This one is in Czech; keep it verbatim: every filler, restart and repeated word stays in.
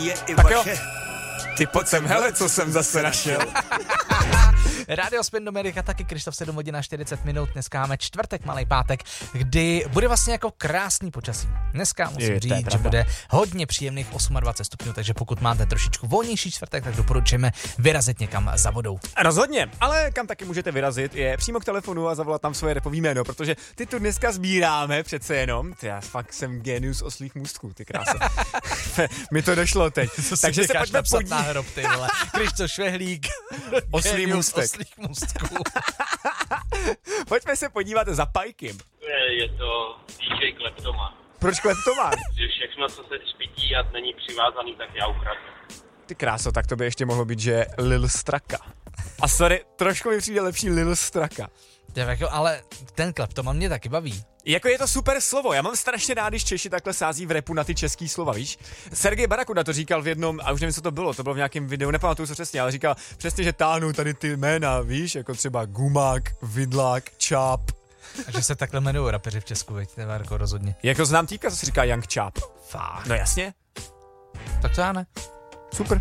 je i tak vaše. Jo. Ty pojď sem, hele, co jsem zase našel. Rádio Spin do Amerika, taky Krištof, sedm hodin a čtyřicet minut, dneska máme čtvrtek, malý pátek, kdy bude vlastně jako krásný počasí. Dneska musím Je, říct, že bude hodně příjemných dvacet osm stupňů, takže pokud máte trošičku volnější čtvrtek, tak doporučujeme vyrazit někam za vodou. Rozhodně, ale kam taky můžete vyrazit, je přímo k telefonu a zavolat tam svoje repový jméno, protože ty tu dneska sbíráme přece jenom. Ty, já fakt jsem genius oslých můstků, ty krása. Mi to došlo teď. Takže se pojďme podívat. Hrob, ty vole. Krištof Švehlík. Oslý můstek. Oslých můstků. Pojďme se podívat za Pajkem. Je to D J Kleptoman. Proč Kleptoman? Že všechno, co se třpití a není přivázaný, tak já ukradnu. Ty kráso, tak to by ještě mohlo být, že Lil Straka. A sorry, trošku mi přijde lepší Lil Straka. Jako, ale ten Kleptoman mě taky baví. Jako je to super slovo, já mám strašně rád, když Češi takhle sází v rapu na ty český slova, víš? Sergej Barakuda to říkal v jednom, a už nevím, co to bylo, to bylo v nějakém videu, nepamatuju se přesně, ale říkal přesně, že táhnou tady ty jména, víš, jako třeba Gumák, Vidlák, Čáp. A že se takhle jmenují rapeři v Česku, veď, nebo jako rozhodně. Jako znám týpka, co se říká Young Chap. Fakt. No jasně. Tak to já ne. Super.